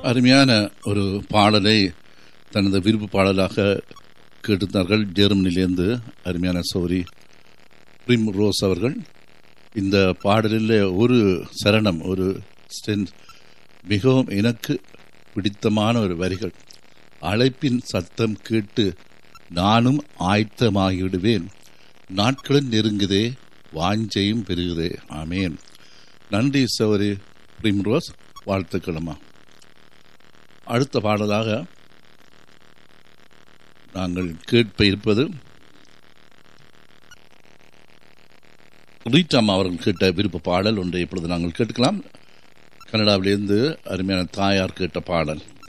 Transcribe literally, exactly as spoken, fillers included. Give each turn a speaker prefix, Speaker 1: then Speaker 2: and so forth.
Speaker 1: அருமையான ஒரு பாடலை தனது விருப்பு பாடலாக கேட்டிருந்தார்கள். ஜெர்மனியிலிருந்து அருமையான சௌரி பிரிம் ரோஸ் அவர்கள். இந்த பாடலில் ஒரு சரணம், ஒரு ஸ்டென் மிகவும் எனக்கு பிடித்தமான ஒரு வரிகள். அழைப்பின் சத்தம் கேட்டு நானும் ஆயத்தமாகிவிடுவேன், நாட்களும் நெருங்குதே, வாஞ்சையும் பெருகுதே. ஆமேன். நன்றி சௌரி பிரிம் ரோஸ், வாழ்த்துக்களம்மா. அடுத்த பாடலாக நாங்கள் கேட்ப இருப்பது ரீட்டாம் அவர்கள் கேட்ட விருப்ப பாடல் ஒன்றை இப்பொழுது நாங்கள் கேட்கலாம். கனடாவிலிருந்து அருமையான தாயார் கேட்ட பாடல்.